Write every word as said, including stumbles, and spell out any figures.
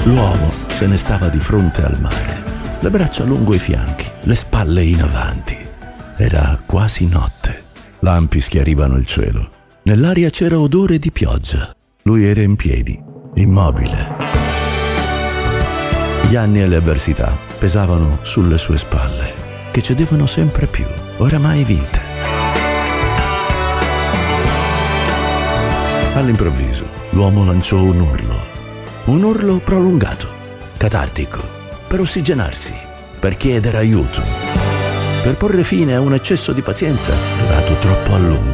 L'uomo se ne stava di fronte al mare, le braccia lungo i fianchi, le spalle in avanti. Era quasi notte. Lampi schiarivano il cielo. Nell'aria c'era odore di pioggia. Lui era in piedi, immobile. Gli anni e le avversità pesavano sulle sue spalle, che cedevano sempre più, oramai vinte. All'improvviso, l'uomo lanciò un urlo. Un urlo prolungato, catartico, per ossigenarsi, per chiedere aiuto, per porre fine a un eccesso di pazienza durato troppo a lungo.